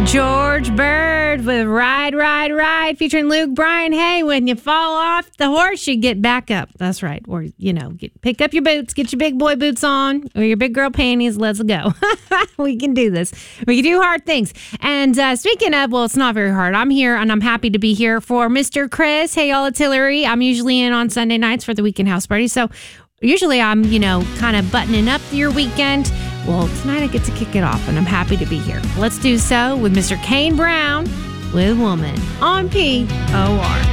George Bird with Ride, Ride, Ride featuring Luke Bryan. Hey, when you fall off the horse, you get back up. That's right. Or, pick up your boots, get your big boy boots on, or your big girl panties. Let's go. We can do this. We can do hard things. And speaking of, well, it's not very hard. I'm here, and I'm happy to be here for Mr. Chris. Hey, y'all, it's Hillary. I'm usually in on Sunday nights for the weekend house party. So usually I'm, kind of buttoning up your weekend. Well, tonight I get to kick it off, and I'm happy to be here. Let's do so with Mr. Kane Brown with Woman on POR.